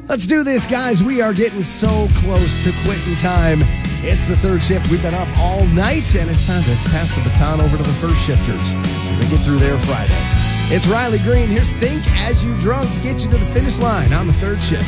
Let's do this, guys. We are getting so close to quitting time. It's the third shift. We've been up all night, and it's time to pass the baton over to the first shifters as they get through their Friday. It's Riley Green. Here's Think As You Drunk to get you to the finish line on the third shift.